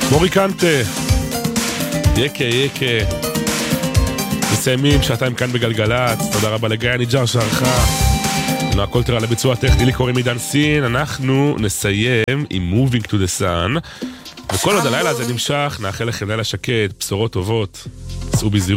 מוריקנטה, יקה יקה. מסיימים שעתיים כאן בגלגלת. תודה רבה לגיא ניג'ר שערכה. נועה קולטר לביצוע הטכני, לי קוראים עידן סין. אנחנו נסיים עם Moving to the Sun, וכל עוד הלילה הזה נמשך, נאחל לכם לילה שקט, בשורות טובות, סעו בזהירות.